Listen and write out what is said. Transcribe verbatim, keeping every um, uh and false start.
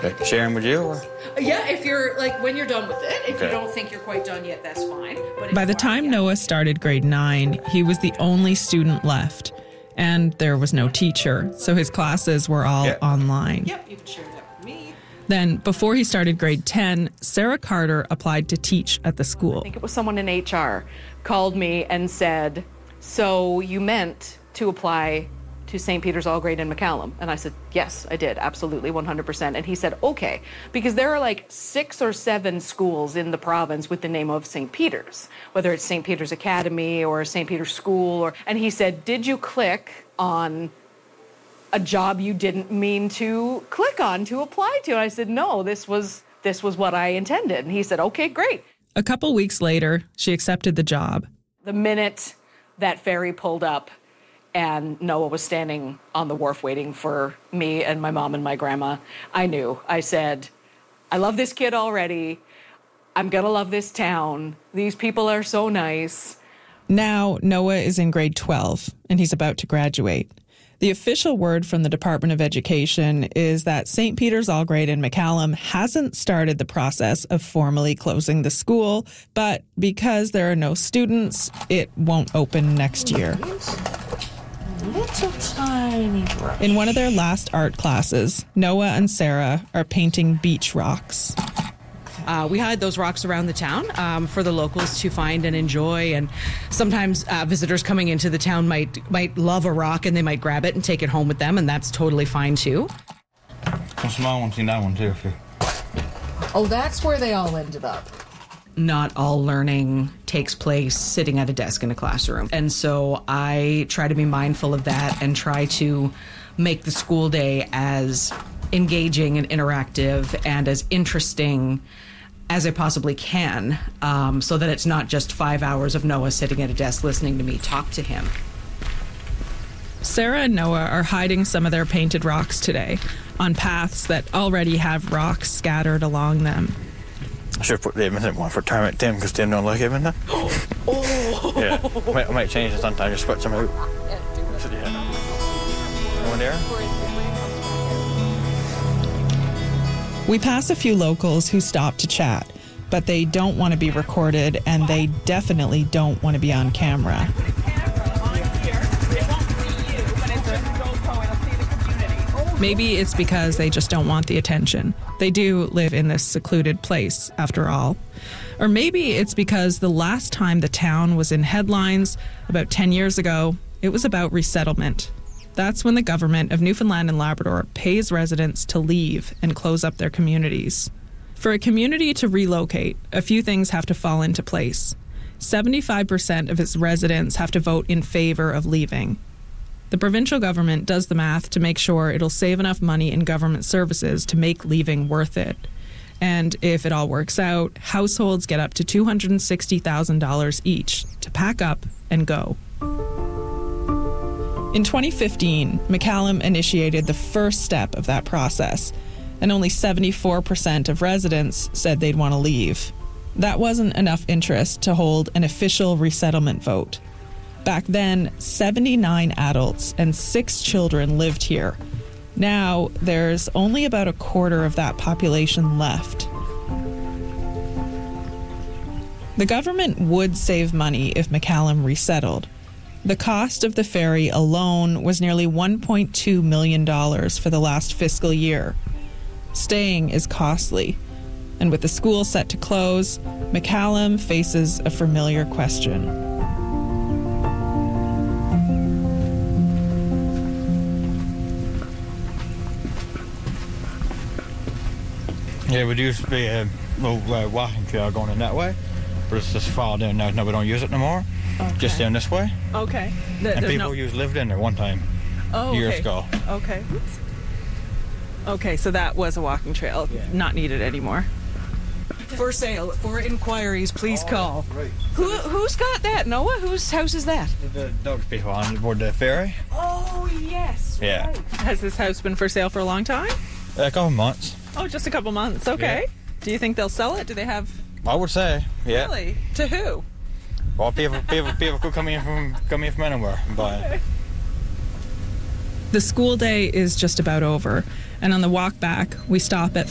Okay. Sharing with you? Or? Yeah, if you're, like, when you're done with it. If okay. you don't think you're quite done yet, that's fine. But By the time yeah. Noah started grade nine, he was the only student left. And there was no teacher, so his classes were all yeah. online. Yep, you can share that with me. Then, before he started grade ten, Sarah Carter applied to teach at the school. I think it was someone in H R called me and said, so you meant to apply to Saint Peter's All Grade in McCallum? And I said, yes, I did, absolutely, one hundred percent. And he said, okay, because there are like six or seven schools in the province with the name of Saint Peter's, whether it's Saint Peter's Academy or Saint Peter's School. Or And he said, did you click on a job you didn't mean to click on to apply to? And I said, no, this was this was what I intended. And he said, okay, great. A couple weeks later, she accepted the job. The minute that ferry pulled up and Noah was standing on the wharf waiting for me and my mom and my grandma, I knew. I said, I love this kid already. I'm going to love this town. These people are so nice. Now, Noah is in grade twelve, and he's about to graduate. The official word from the Department of Education is that Saint Peter's All Grade in McCallum hasn't started the process of formally closing the school, but because there are no students, it won't open next year. Little tiny brush. In one of their last art classes, Noah and Sarah are painting beach rocks. Uh, we hide those rocks around the town um, for the locals to find and enjoy. And sometimes uh, visitors coming into the town might might love a rock and they might grab it and take it home with them, and that's totally fine too. Some small ones in that one too. If you... Oh, that's where they all ended up. Not all learning takes place sitting at a desk in a classroom. And so I try to be mindful of that and try to make the school day as engaging and interactive and as interesting as I possibly can, um, so that it's not just five hours of Noah sitting at a desk listening to me talk to him. Sarah and Noah are hiding some of their painted rocks today on paths that already have rocks scattered along them. I should put them in one for time at Tim because Tim don't like him in there. Oh! Yeah, I might, I might change it sometime, just switch them out. Yeah. One there? We pass a few locals who stop to chat, but they don't want to be recorded and they definitely don't want to be on camera. Maybe it's because they just don't want the attention. They do live in this secluded place, after all. Or maybe it's because the last time the town was in headlines, about ten years ago, it was about resettlement. That's when the government of Newfoundland and Labrador pays residents to leave and close up their communities. For a community to relocate, a few things have to fall into place. seventy-five percent of its residents have to vote in favor of leaving. The provincial government does the math to make sure it'll save enough money in government services to make leaving worth it. And if it all works out, households get up to two hundred sixty thousand dollars each to pack up and go. In twenty fifteen, McCallum initiated the first step of that process, and only seventy-four percent of residents said they'd want to leave. That wasn't enough interest to hold an official resettlement vote. Back then, seventy-nine adults and six children lived here. Now, there's only about a quarter of that population left. The government would save money if McCallum resettled. The cost of the ferry alone was nearly one point two million dollars for the last fiscal year. Staying is costly, and with the school set to close, McCallum faces a familiar question. Yeah, we used to be a little uh, walking trail going in that way, but it's just far down now. No, we don't use it no more. Okay. Just down this way. Okay. Th- and people no... used lived in there one time, oh, years okay. ago. Okay. Oops. Okay, so that was a walking trail, yeah. Not needed anymore. For sale, for inquiries, please oh, call. Right. Who, who's got that, Noah? Whose house is that? The Doug's people on board the ferry. Oh, yes. Yeah. Right. Has this house been for sale for a long time? A couple months. Oh, just a couple months. Okay. Yeah. Do you think they'll sell it? Do they have... I would say, yeah. Really? To who? Well, people, people, people could come in from come in from anywhere and buy it. The school day is just about over, and on the walk back, we stop at